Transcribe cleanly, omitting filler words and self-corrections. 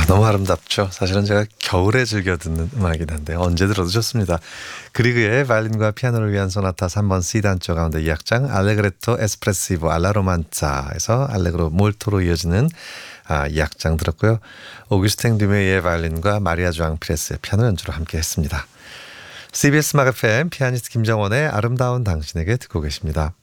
너무 아름답죠. 사실은 제가 겨울에 즐겨 듣는 음악이긴 한데 언제 들어도 좋습니다. 그리그의 바이올린과 피아노를 위한 소나타 3번 C단조 가운데 2악장 알레그레토 에스프레시보 알라 로만자에서 알레그로 몰토로 이어지는 2악장 들었고요. 오규스탱 듀메이의 바이올린과 마리아 주앙 피레스의 피아노 연주로 함께 했습니다. CBS 음악 FM 피아니스트 김정원의 아름다운 당신에게 듣고 계십니다.